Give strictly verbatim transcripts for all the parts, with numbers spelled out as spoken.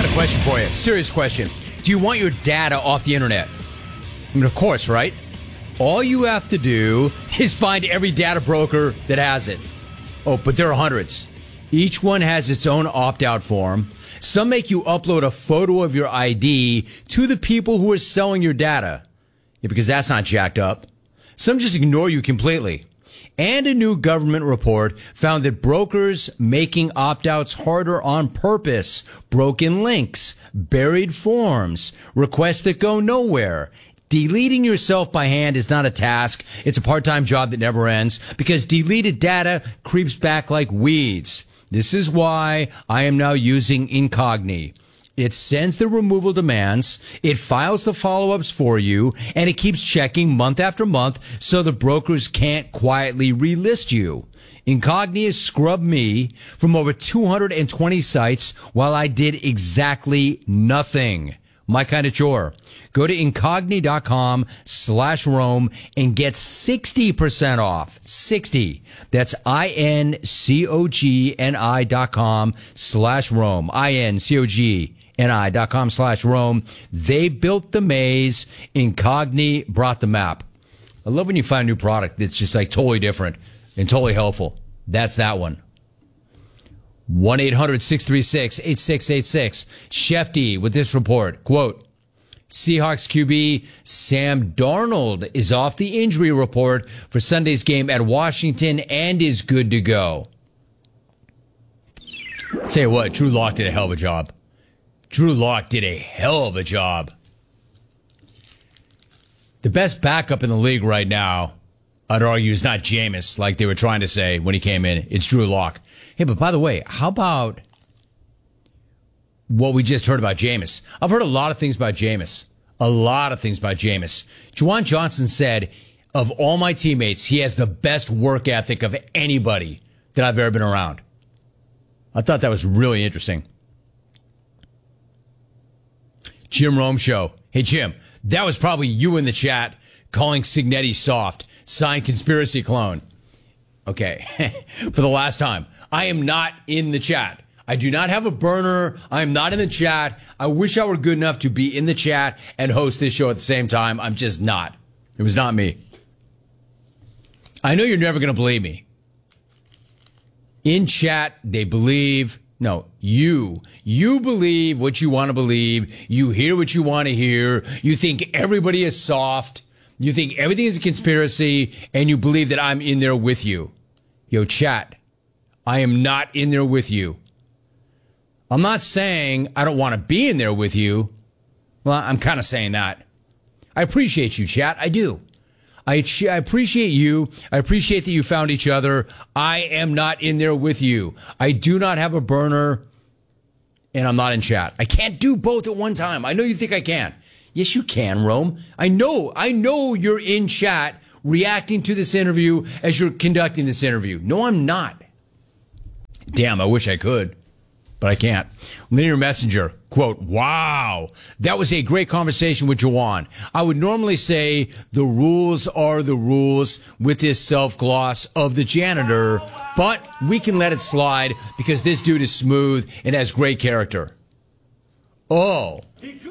a question for you. Serious question. Do you want your data off the internet? I mean, of course, right? All you have to do is find every data broker that has it. Oh, but there are hundreds. Each one has its own opt-out form. Some make you upload a photo of your I D to the people who are selling your data. Yeah, because that's not jacked up. Some just ignore you completely. And a new government report found that brokers making opt-outs harder on purpose, broken links, buried forms, requests that go nowhere. Deleting yourself by hand is not a task. It's a part-time job that never ends because deleted data creeps back like weeds. This is why I am now using Incogni. It sends the removal demands, it files the follow-ups for you, and it keeps checking month after month so the brokers can't quietly relist you. Incogni has scrubbed me from over two hundred twenty sites while I did exactly nothing. My kind of chore. Go to Incogni.com slash Rome and get sixty percent off. sixty. That's I-N-C-O-G-N-I dot com slash Rome. I-N-C-O-G-N-I dot com slash Rome. They built the maze. Incogni brought the map. I love when you find a new product that's just like totally different and totally helpful. That's that one. one eight hundred six three six eight six eight six. Shefty with this report. Quote, Seahawks Q B Sam Darnold is off the injury report for Sunday's game at Washington and is good to go. Tell you what, Drew Lock did a hell of a job. Drew Lock did a hell of a job. The best backup in the league right now, I'd argue, is not Jameis, like they were trying to say when he came in. It's Drew Lock. Hey, but by the way, how about what we just heard about Jameis? I've heard a lot of things about Jameis. A lot of things about Jameis. Juwan Johnson said, of all my teammates, he has the best work ethic of anybody that I've ever been around. I thought that was really interesting. Jim Rome Show. Hey, Jim, that was probably you in the chat calling Signetti soft. Signed Conspiracy Clone. Okay, for the last time. I am not in the chat. I do not have a burner. I am not in the chat. I wish I were good enough to be in the chat and host this show at the same time. I'm just not. It was not me. I know you're never going to believe me. In chat, they believe. No, you. You believe what you want to believe. You hear what you want to hear. You think everybody is soft. You think everything is a conspiracy, and you believe that I'm in there with you. Yo, chat, I am not in there with you. I'm not saying I don't want to be in there with you. Well, I'm kind of saying that. I appreciate you, chat. I do. I, I appreciate you. I appreciate that you found each other. I am not in there with you. I do not have a burner, and I'm not in chat. I can't do both at one time. I know you think I can. Yes, you can, Rome. I know. I know you're in chat reacting to this interview as you're conducting this interview. No, I'm not. Damn, I wish I could, but I can't. Linear Messenger, quote, wow, that was a great conversation with Juwan. I would normally say the rules are the rules with this self-gloss of the janitor, but we can let it slide because this dude is smooth and has great character. Oh.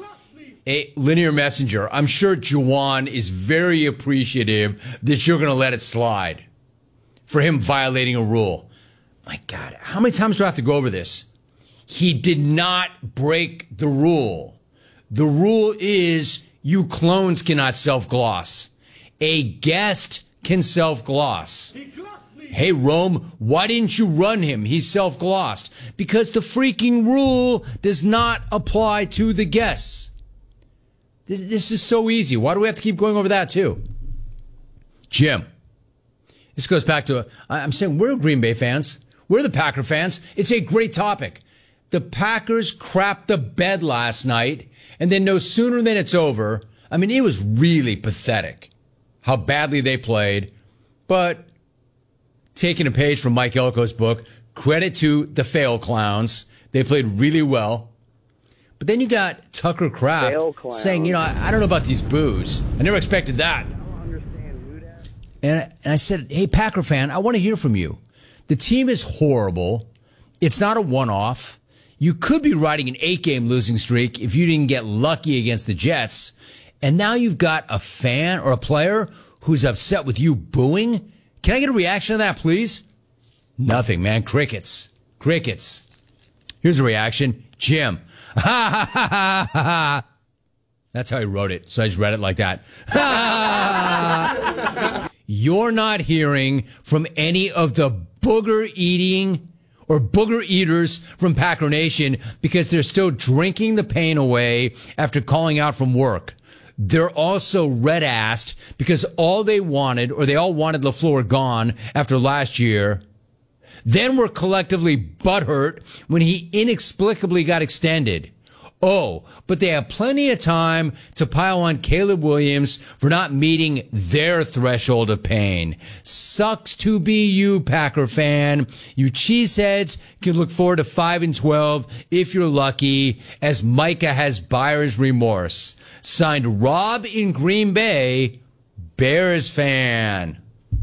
A Linear Messenger, I'm sure Juwan is very appreciative that you're going to let it slide for him violating a rule. My God, how many times do I have to go over this? He did not break the rule. The rule is you clones cannot self-gloss. A guest can self-gloss. Hey, Rome, why didn't you run him? He's self-glossed. Because the freaking rule does not apply to the guests. This, this is so easy. Why do we have to keep going over that, too? Jim, this goes back to, I'm saying we're Green Bay fans. We're the Packer fans. It's a great topic. The Packers crapped the bed last night, and then no sooner than it's over, I mean, it was really pathetic how badly they played. But taking a page from Mike Elko's book, credit to the fail clowns. They played really well. But then you got Tucker Kraft saying, you know, I, I don't know about these boos. I never expected that. I don't understand who that. And, and I said, hey, Packer fan, I want to hear from you. The team is horrible. It's not a one-off. You could be riding an eight-game losing streak if you didn't get lucky against the Jets. And now you've got a fan or a player who's upset with you booing. Can I get a reaction to that, please? Nothing, man. Crickets. Crickets. Here's a reaction. Jim. Ha ha ha ha ha ha. That's how he wrote it, so I just read it like that. You're not hearing from any of the booger eating or booger eaters from Packer Nation because they're still drinking the pain away after calling out from work. They're also red-assed because all they wanted, or they all wanted LaFleur gone after last year. Then were collectively butthurt when he inexplicably got extended. Oh, but they have plenty of time to pile on Caleb Williams for not meeting their threshold of pain. Sucks to be you, Packer fan. You cheeseheads can look forward to five and twelve if you're lucky, as Micah has buyer's remorse. Signed, Rob in Green Bay, Bears fan.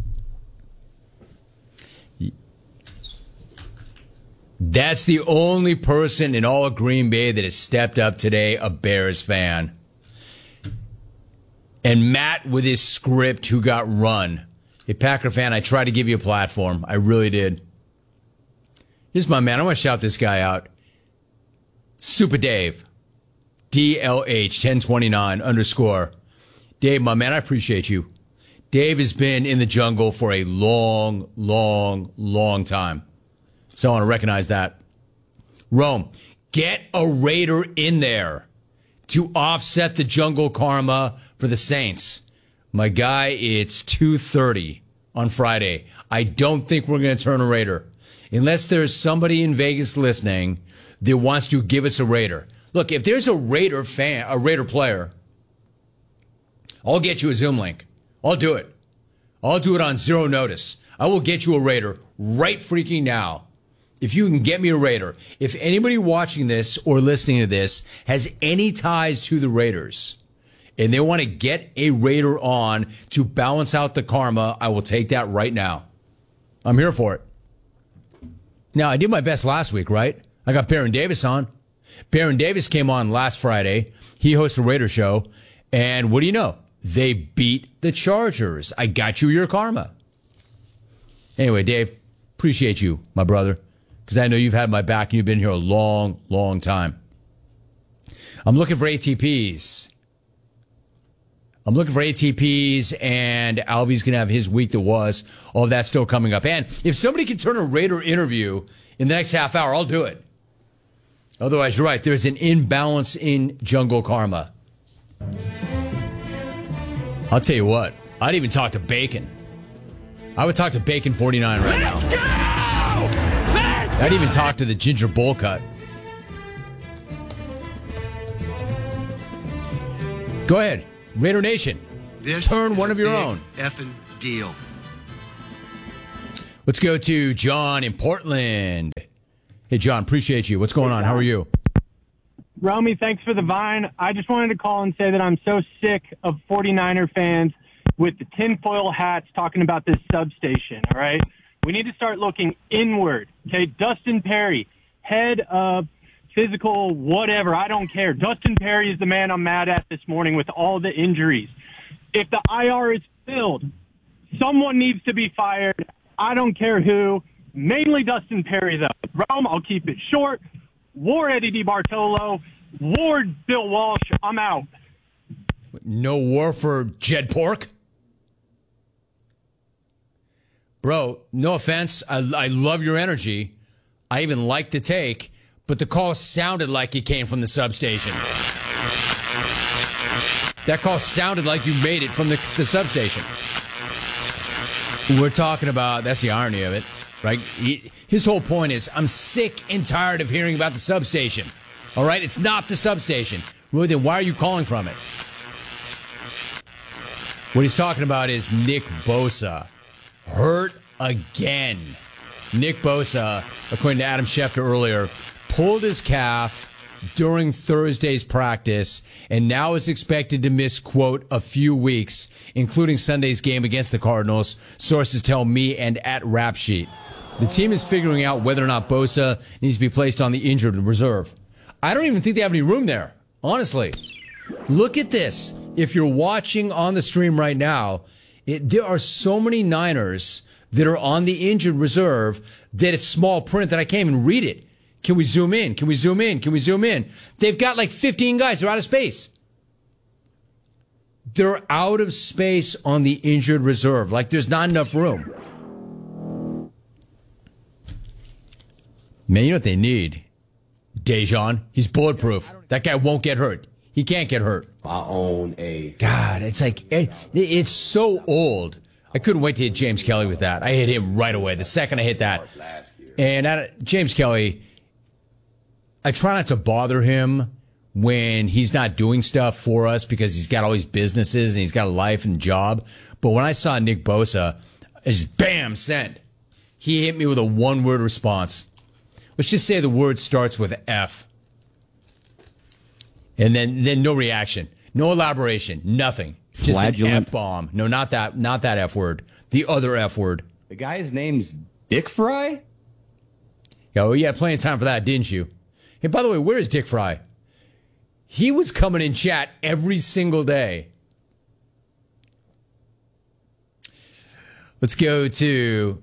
That's the only person in all of Green Bay that has stepped up today, a Bears fan. And Matt with his script who got run. Hey, Packer fan, I tried to give you a platform. I really did. Here's my man. I want to shout this guy out. Super Dave. D L H ten twenty-nine underscore. Dave, my man, I appreciate you. Dave has been in the jungle for a long, long, long time. So I want to recognize that. Rome, get a Raider in there to offset the jungle karma for the Saints. My guy, it's two thirty on Friday. I don't think we're going to turn a Raider. Unless there's somebody in Vegas listening that wants to give us a Raider. Look, if there's a Raider fan, a Raider player, I'll get you a Zoom link. I'll do it. I'll do it on zero notice. I will get you a Raider right freaking now. If you can get me a Raider. If anybody watching this or listening to this has any ties to the Raiders and they want to get a Raider on to balance out the karma, I will take that right now. I'm here for it. Now, I did my best last week, right? I got Baron Davis on. Baron Davis came on last Friday. He hosts a Raider show. And what do you know? They beat the Chargers. I got you your karma. Anyway, Dave, appreciate you, my brother. Because I know you've had my back and you've been here a long, long time. I'm looking for A T Ps. I'm looking for A T Ps, and Alvy's going to have his week that was. All of that's still coming up. And if somebody can turn a Raider interview in the next half hour, I'll do it. Otherwise, you're right. There's an imbalance in jungle karma. I'll tell you what. I'd even talk to Bacon. I would talk to Bacon forty-nine right now. Let's go! I'd even talk to the Ginger Bowl Cut. Go ahead. Raider Nation. This Turn one of your own. Effing deal. Let's go to John in Portland. Hey, John, appreciate you. What's going on? How are you? Romy, thanks for the vine. I just wanted to call and say that I'm so sick of forty-niner fans with the tinfoil hats talking about this substation, all right? We need to start looking inward, okay? Dustin Perry, head of physical whatever, I don't care. Dustin Perry is the man I'm mad at this morning with all the injuries. If the I R is filled, someone needs to be fired. I don't care who. Mainly Dustin Perry, though. Rome, I'll keep it short. War Eddie DiBartolo. War Bill Walsh. I'm out. No war for Jed Pork? Bro, no offense. I, I love your energy. I even like the take, but the call sounded like it came from the substation. That call sounded like you made it from the, the substation. We're talking about, that's the irony of it, right? He, his whole point is, I'm sick and tired of hearing about the substation. All right? It's not the substation. Really, then why are you calling from it? What he's talking about is Nick Bosa. Hurt again. Nick Bosa, according to Adam Schefter earlier, pulled his calf during Thursday's practice and now is expected to miss, quote, a few weeks, including Sunday's game against the Cardinals, sources tell me and at Rap Sheet. The team is figuring out whether or not Bosa needs to be placed on the injured reserve. I don't even think they have any room there, honestly. Look at this. If you're watching on the stream right now, it, there are so many Niners that are on the injured reserve that it's small print that I can't even read it. Can we zoom in? Can we zoom in? Can we zoom in? They've got like fifteen guys. They're out of space. They're out of space on the injured reserve. Like there's not enough room. Man, you know what they need? Dejan. He's bulletproof. That guy won't get hurt. He can't get hurt. I own a... God, it's like, it, it's so old. I couldn't wait to hit James Kelly with that. I hit him right away the second I hit that. And I, James Kelly, I try not to bother him when he's not doing stuff for us because he's got all these businesses and he's got a life and job. But when I saw Nick Bosa, I just bam, send. He hit me with a one-word response. Let's just say the word starts with F. And then, then no reaction. No elaboration. Nothing. Just Flagellant. an F-bomb. No, not that, not that F word. The other F word. The guy's name's Dick Fry? Oh, yeah, plenty of time for that, didn't you? Hey, by the way, where is Dick Fry? He was coming in chat every single day. Let's go to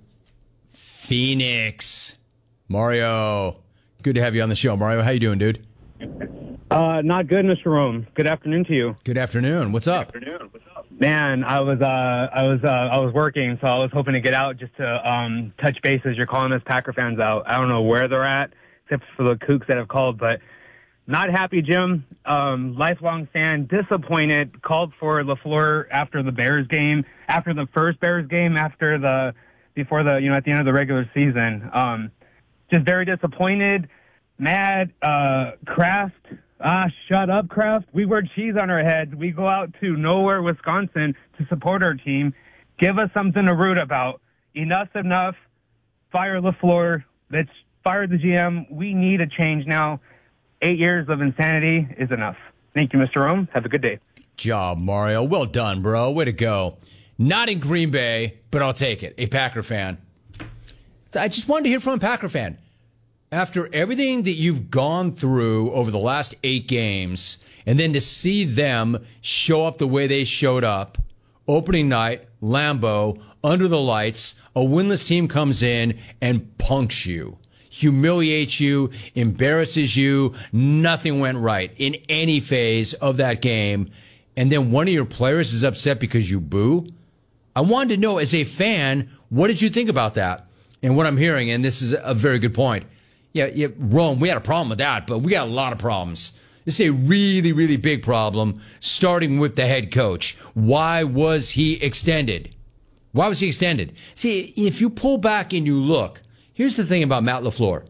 Phoenix. Mario, good to have you on the show. Mario, how you doing, dude? Uh, not good, Mister Rome. Good afternoon to you. Good afternoon. What's up? Good afternoon. What's up? Man, I was uh, I was uh, I was working, so I was hoping to get out just to um, touch bases. You're calling us Packer fans out. I don't know where they're at, except for the kooks that have called, but not happy, Jim. Um, lifelong fan, disappointed. Called for LaFleur after the Bears game, after the first Bears game, after the before the you know at the end of the regular season. Um, just very disappointed, mad. Uh, Kraft. Ah, shut up, Kraft. We wear cheese on our heads. We go out to nowhere, Wisconsin, to support our team. Give us something to root about. Enough's enough. Fire LaFleur. Let's fire the G M. We need a change now. Eight years of insanity is enough. Thank you, Mister Rome. Have a good day. Good job, Mario. Well done, bro. Way to go. Not in Green Bay, but I'll take it. A Packer fan. I just wanted to hear from a Packer fan. After everything that you've gone through over the last eight games, and then to see them show up the way they showed up, opening night, Lambeau, under the lights, a winless team comes in and punks you, humiliates you, embarrasses you. Nothing went right in any phase of that game. And then one of your players is upset because you boo. I wanted to know, as a fan, what did you think about that? And what I'm hearing, and this is a very good point. Yeah, yeah, Rome, we had a problem with that, but we got a lot of problems. This is a really, really big problem, starting with the head coach. Why was he extended? Why was he extended? See, if you pull back and you look, here's the thing about Matt LaFleur.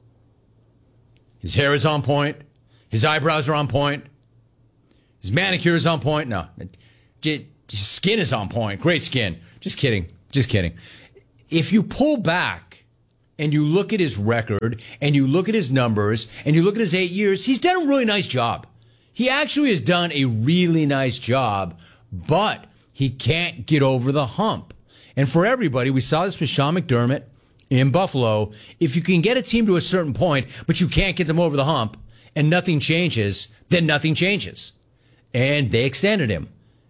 His hair is on point. His eyebrows are on point. His manicure is on point. No, his skin is on point. Great skin. Just kidding. Just kidding. If you pull back, and you look at his record, and you look at his numbers, and you look at his eight years, he's done a really nice job. He actually has done a really nice job, but he can't get over the hump. And for everybody, we saw this with Sean McDermott in Buffalo. If you can get a team to a certain point, but you can't get them over the hump, and nothing changes, then nothing changes. And they extended him.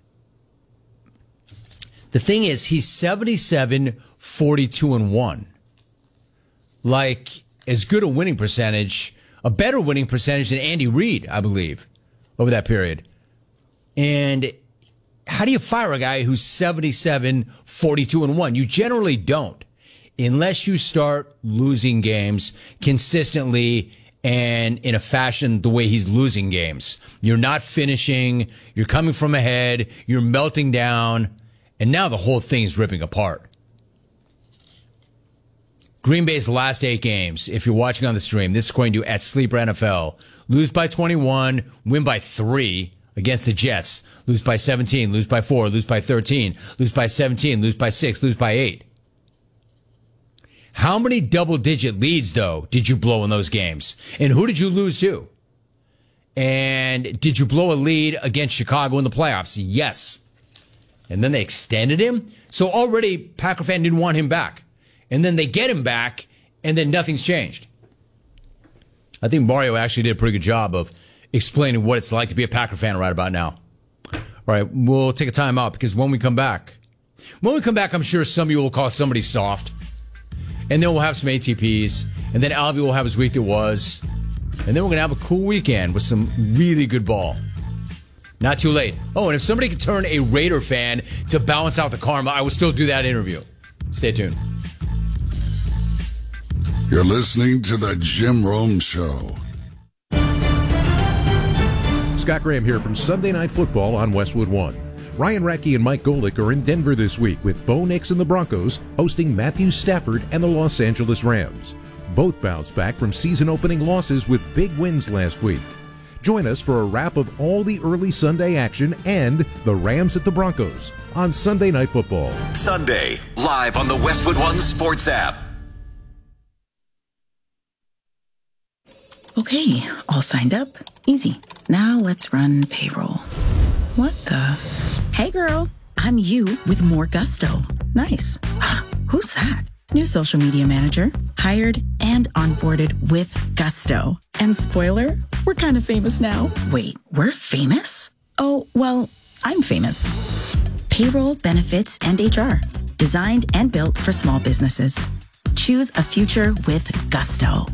The thing is, he's seventy-seven, forty-two, and one. Like, as good a winning percentage, a better winning percentage than Andy Reid, I believe, over that period. And how do you fire a guy who's seventy-seven, forty-two, and one? You generally don't, unless you start losing games consistently and in a fashion the way he's losing games. You're not finishing, you're coming from ahead, you're melting down, and now the whole thing is ripping apart. Green Bay's last eight games, if you're watching on the stream, this is going to at Sleeper N F L. Lose by twenty-one, win by three against the Jets. Lose by seventeen, lose by four, lose by thirteen, lose by seventeen, lose by six, lose by eight. How many double-digit leads, though, did you blow in those games? And who did you lose to? And did you blow a lead against Chicago in the playoffs? Yes. And then they extended him? So already, Packer fan didn't want him back. and then they get him back, and then nothing's changed. I think Mario actually did a pretty good job of explaining what it's like to be a Packer fan right about now. All right, we'll take a time out because when we come back, when we come back, I'm sure some of you will call somebody soft, and then we'll have some A T Ps, and then Alvy will have his week that was, and then we're going to have a cool weekend with some really good ball. Not too late. Oh, and if somebody could turn a Raider fan to balance out the karma, I would still do that interview. Stay tuned. You're listening to The Jim Rome Show. Scott Graham here from Sunday Night Football on Westwood One. Ryan Radke and Mike Golick are in Denver this week with Bo Nix and the Broncos hosting Matthew Stafford and the Los Angeles Rams. Both bounced back from season-opening losses with big wins last week. Join us for a wrap of all the early Sunday action and the Rams at the Broncos on Sunday Night Football. Sunday, live on the Westwood One Sports app. Okay, all signed up. Easy. Now let's run payroll. What the? Hey girl, I'm you with more gusto. Nice. Who's that? New social media manager, hired and onboarded with gusto. And spoiler, we're kind of famous now. Wait, we're famous? Oh, well, I'm famous. Payroll, benefits, and H R. Designed and built for small businesses. Choose a future with gusto.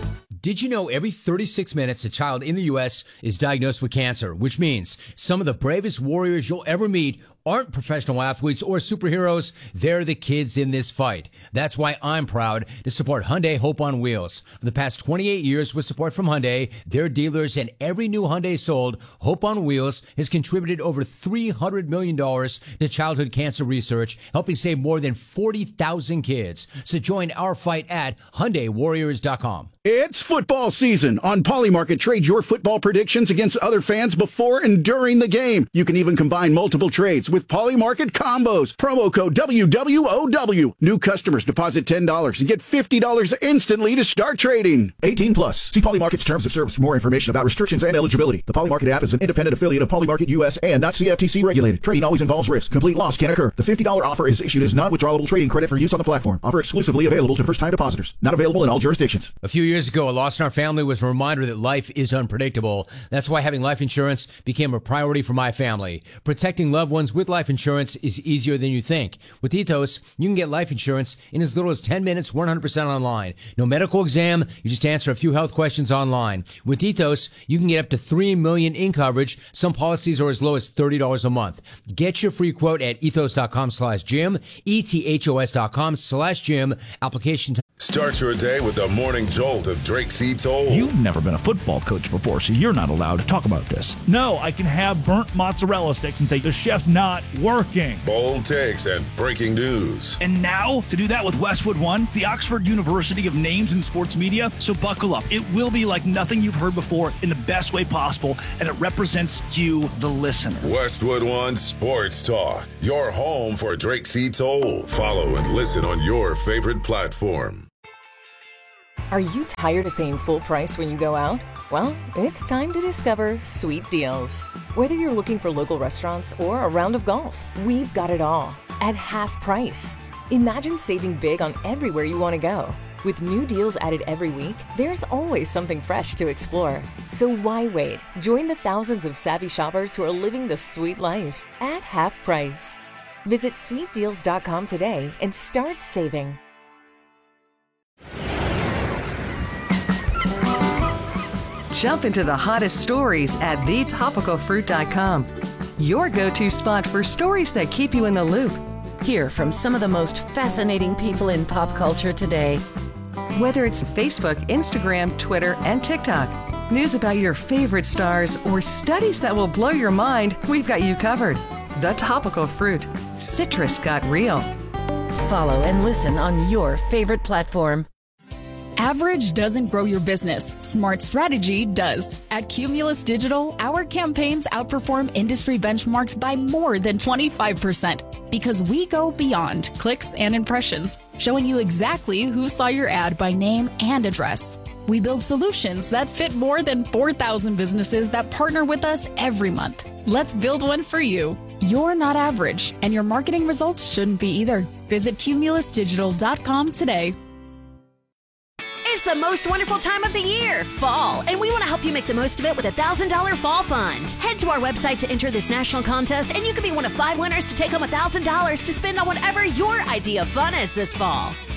Did you know every thirty-six minutes a child in the U S is diagnosed with cancer, which means some of the bravest warriors you'll ever meet aren't professional athletes or superheroes. They're the kids in this fight. That's why I'm proud to support Hyundai Hope on Wheels. For the past twenty-eight years with support from Hyundai, their dealers, and every new Hyundai sold, Hope on Wheels has contributed over three hundred million dollars to childhood cancer research, helping save more than forty thousand kids. So join our fight at Hyundai Warriors dot com. It's football season. On Polymarket, trade your football predictions against other fans before and during the game. You can even combine multiple trades with Polymarket combos. Promo code W W O W. New customers deposit ten dollars and get fifty dollars instantly to start trading. eighteen plus. See Polymarket's terms of service for more information about restrictions and eligibility. The Polymarket app is an independent affiliate of Polymarket U S and not C F T C regulated. Trading always involves risk. Complete loss can occur. The fifty dollars offer is issued as non-withdrawable trading credit for use on the platform. Offer exclusively available to first-time depositors. Not available in all jurisdictions. A few years ago, a loss in our family was a reminder that life is unpredictable. That's why having life insurance became a priority for my family. Protecting loved ones with life insurance is easier than you think. With Ethos, you can get life insurance in as little as ten minutes, one hundred percent online. No medical exam, you just answer a few health questions online. With Ethos, you can get up to three million dollars in coverage. Some policies are as low as thirty dollars a month. Get your free quote at ethos.com slash Jim, E-T-H-O-S dot com slash Jim. Application time. Start your day with the morning jolt of Drake C. Toll. You've never been a football coach before, so you're not allowed to talk about this. No, I can have burnt mozzarella sticks and say the chef's not working. Bold takes and breaking news. And now, to do that with Westwood One, the Oxford University of Names in Sports Media. So buckle up. It will be like nothing you've heard before in the best way possible, and it represents you, the listener. Westwood One Sports Talk, your home for Drake C. Toll. Follow and listen on your favorite platform. Are you tired of paying full price when you go out? Well, it's time to discover Sweet Deals. Whether you're looking for local restaurants or a round of golf, we've got it all at half price. Imagine saving big on everywhere you want to go. With new deals added every week, there's always something fresh to explore. So why wait? Join the thousands of savvy shoppers who are living the sweet life at half price. Visit sweet deals dot com today and start saving. Jump into the hottest stories at the topical fruit dot com. Your go-to spot for stories that keep you in the loop. Hear from some of the most fascinating people in pop culture today. Whether it's Facebook, Instagram, Twitter, and TikTok, news about your favorite stars, or studies that will blow your mind, we've got you covered. The Topical Fruit. Citrus got real. Follow and listen on your favorite platform. Average doesn't grow your business. Smart strategy does. At Cumulus Digital, our campaigns outperform industry benchmarks by more than twenty-five percent because we go beyond clicks and impressions, showing you exactly who saw your ad by name and address. We build solutions that fit more than four thousand businesses that partner with us every month. Let's build one for you. You're not average, and your marketing results shouldn't be either. Visit cumulus digital dot com today. It's the most wonderful time of the year, fall, and we want to help you make the most of it with a one thousand dollars Fall Fund. Head to our website to enter this national contest, and you could be one of five winners to take home one thousand dollars to spend on whatever your idea of fun is this fall.